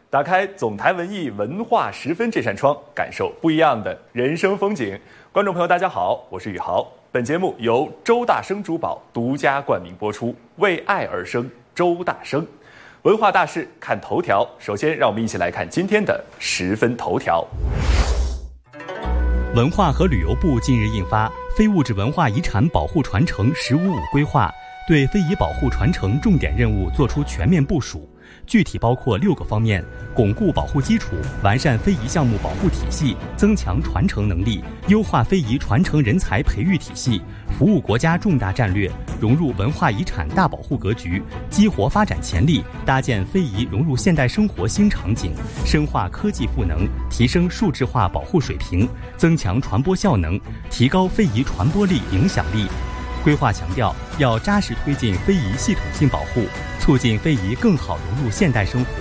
打开总台文艺文化十分这扇窗，感受不一样的人生风景。观众朋友大家好，我是宇豪。本节目由周大生珠宝独家冠名播出，为爱而生，周大生。文化大事看头条，首先让我们一起来看今天的十分头条。 文化和旅游部近日印发《非物质文化遗产保护传承“15+5”规划》，对非遗保护传承重点任务作出全面部署，具体包括6个方面：巩固保护基础，完善非遗项目保护体系，增强传承能力，优化非遗传承人才培育体系，服务国家重大战略，融入文化遗产大保护格局，激活发展潜力，搭建非遗融入现代生活新场景，深化科技赋能，提升数字化保护水平，增强传播效能，提高非遗传播力、影响力。规划强调，要扎实推进非遗系统性保护，促进非遗更好融入现代生活，